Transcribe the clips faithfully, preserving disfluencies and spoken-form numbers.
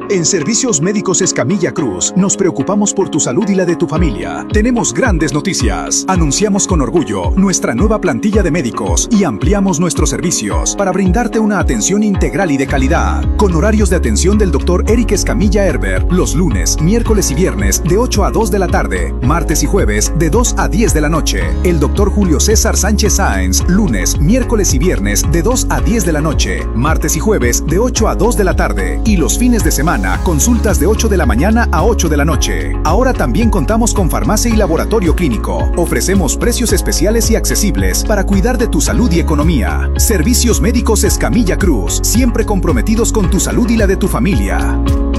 En Servicios Médicos Escamilla Cruz, nos preocupamos por tu salud y la de tu familia. Tenemos grandes noticias. Anunciamos con orgullo nuestra nueva plantilla de médicos y ampliamos nuestros servicios para brindarte una atención integral y de calidad. Con horarios de atención del doctor Eric Escamilla Herber, los lunes, miércoles y viernes de ocho a dos de la tarde, martes y jueves de dos a diez de la noche. El doctor Julio César Sánchez Sáenz, lunes, miércoles y viernes de dos a diez de la noche, martes y jueves de ocho a dos de la tarde y los fines de semana consultas de ocho de la mañana a ocho de la noche. Ahora también contamos con farmacia y laboratorio clínico. Ofrecemos precios especiales y accesibles para cuidar de tu salud y economía. Servicios Médicos Escamilla Cruz, siempre comprometidos con tu salud y la de tu familia.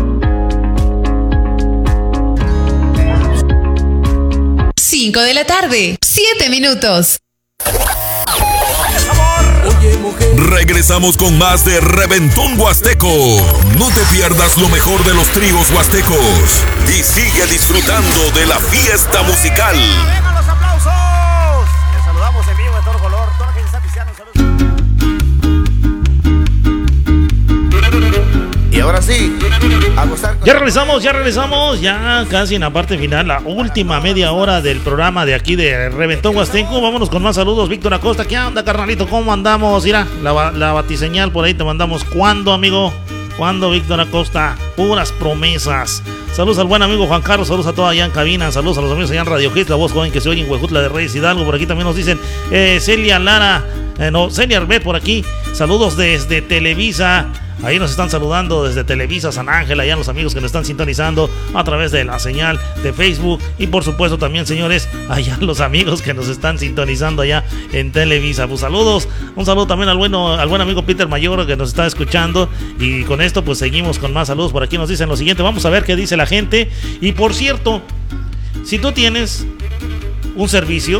cinco de la tarde, siete minutos. Regresamos con más de Reventón Huasteco. No te pierdas lo mejor de los tríos huastecos y sigue disfrutando de la fiesta musical. ¡Vengan los aplausos! Les saludamos en vivo de todo color. Toda la gente está pisteando. Y ahora sí, a gozar. Ya regresamos, ya regresamos, ya casi en la parte final, la última media hora del programa de aquí de Reventón Huasteco. Vámonos con más saludos. Víctor Acosta, ¿qué onda, carnalito? ¿Cómo andamos? Mira, la, la batiseñal por ahí te mandamos. ¿Cuándo, amigo? ¿Cuándo, Víctor Acosta? Puras promesas. Saludos al buen amigo Juan Carlos, saludos a todos allá en cabina, saludos a los amigos allá en Radio Hits, la voz joven que se oye en Huejutla de Reyes Hidalgo. Por aquí también nos dicen eh, Celia Lara, eh, no, Celia Arbet por aquí. Saludos desde Televisa. Ahí nos están saludando desde Televisa San Ángel, allá los amigos que nos están sintonizando a través de la señal de Facebook. Y por supuesto también, señores, allá los amigos que nos están sintonizando allá en Televisa. Pues saludos, un saludo también al bueno, al buen amigo Peter Mayor que nos está escuchando. Y con esto pues seguimos con más saludos. Por aquí nos dicen lo siguiente, vamos a ver qué dice la gente. Y por cierto, si tú tienes un servicio,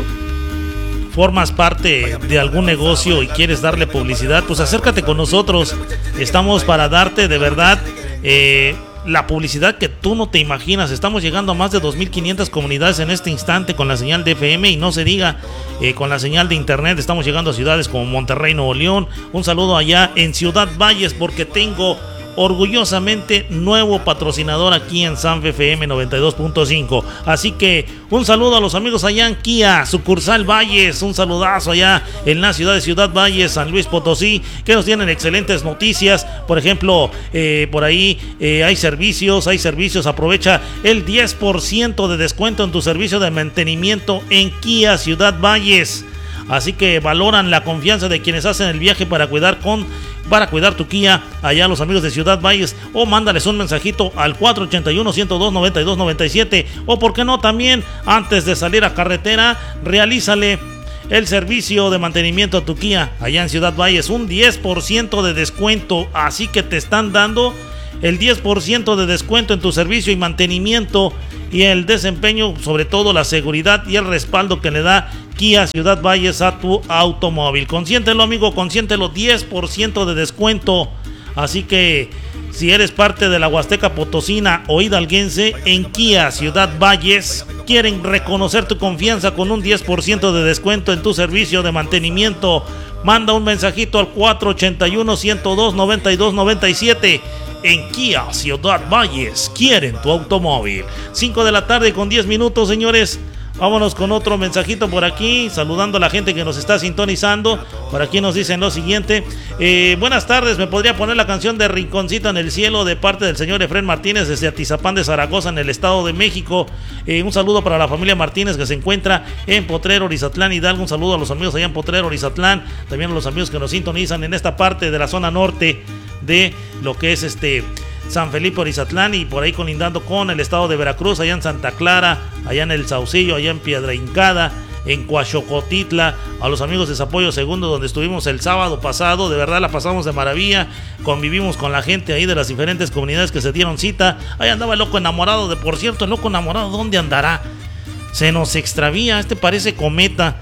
formas parte de algún negocio y quieres darle publicidad, pues acércate con nosotros. Estamos para darte de verdad eh, la publicidad que tú no te imaginas. Estamos llegando a más de dos mil quinientas comunidades en este instante con la señal de F M y no se diga eh, con la señal de internet. Estamos llegando a ciudades como Monterrey, Nuevo León. Un saludo allá en Ciudad Valles porque tengo orgullosamente nuevo patrocinador aquí en Sanfe F M noventa y dos punto cinco. Así que un saludo a los amigos allá en Kia, sucursal Valles, un saludazo allá en la ciudad de Ciudad Valles, San Luis Potosí, que nos tienen excelentes noticias. Por ejemplo, eh, por ahí eh, hay servicios, hay servicios, aprovecha el diez por ciento de descuento en tu servicio de mantenimiento en Kia Ciudad Valles. Así que valoran la confianza de quienes hacen el viaje para cuidar con para cuidar tu Kia allá los amigos de Ciudad Valles, o mándales un mensajito al cuatro ochenta y uno, ciento dos, noventa y dos noventa y siete, o por qué no también antes de salir a carretera realízale el servicio de mantenimiento a tu Kia allá en Ciudad Valles, un diez por ciento de descuento. Así que te están dando el diez por ciento de descuento en tu servicio y mantenimiento y el desempeño, sobre todo la seguridad y el respaldo que le da Kia Ciudad Valles a tu automóvil. Consiéntelo, amigo, consiéntelo, diez por ciento de descuento. Así que si eres parte de la Huasteca Potosina o hidalguense, en Kia Ciudad Valles quieren reconocer tu confianza con un diez por ciento de descuento en tu servicio de mantenimiento. Manda un mensajito al cuatro ochenta y uno, ciento dos, noventa y dos noventa y siete. En Kia Ciudad Valles quieren tu automóvil. cinco de la tarde con diez minutos, señores. Vámonos con otro mensajito por aquí, saludando a la gente que nos está sintonizando. Por aquí nos dicen lo siguiente: eh, buenas tardes, ¿me podría poner la canción de Rinconcito en el Cielo de parte del señor Efrén Martínez desde Atizapán de Zaragoza en el Estado de México? Eh, un saludo para la familia Martínez que se encuentra en Potrero, Orizatlán, Hidalgo. Un saludo a los amigos allá en Potrero, Orizatlán, también a los amigos que nos sintonizan en esta parte de la zona norte de lo que es este San Felipe Orizatlán y por ahí colindando con el estado de Veracruz, allá en Santa Clara, allá en el Saucillo, allá en Piedra Hincada, en Coachocotitla, a los amigos de Zapollo Segundo, donde estuvimos el sábado pasado. De verdad la pasamos de maravilla, convivimos con la gente ahí de las diferentes comunidades que se dieron cita. Ahí andaba el loco enamorado, de por cierto, el loco enamorado, ¿dónde andará? Se nos extravía, este parece cometa.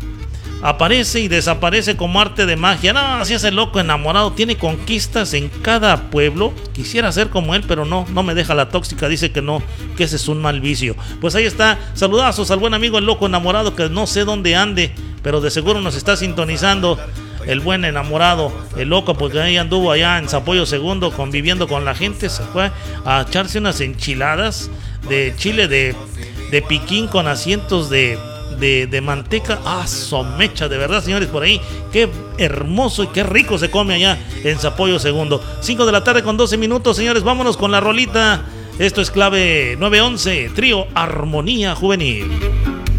Aparece y desaparece como arte de magia. No, así es el loco enamorado. Tiene conquistas en cada pueblo. Quisiera ser como él, pero no, no me deja la tóxica. Dice que no, que ese es un mal vicio. Pues ahí está. Saludazos al buen amigo el loco enamorado, que no sé dónde ande, pero de seguro nos está sintonizando el buen enamorado, el loco, porque ahí anduvo allá en Zapollo Segundo conviviendo con la gente. Se fue a echarse unas enchiladas de chile de, de piquín con asientos de, de, de manteca. Ah, somecha, de verdad, señores, por ahí. Qué hermoso y qué rico se come allá en Zapollo Segundo. cinco de la tarde con doce minutos, señores. Vámonos con la rolita. Esto es clave nueve once, trío Armonía Juvenil.